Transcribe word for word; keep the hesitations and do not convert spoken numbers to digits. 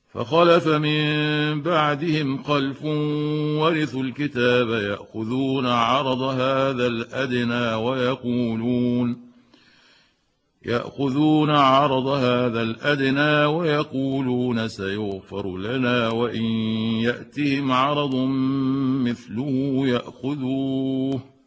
فخلف من بعدهم خلف ورثوا الكتاب يأخذون عرض هذا الأدنى ويقولون يأخذون عرض هذا الأدنى ويقولون سيغفر لنا وإن يأتهم عرض مثله يأخذوه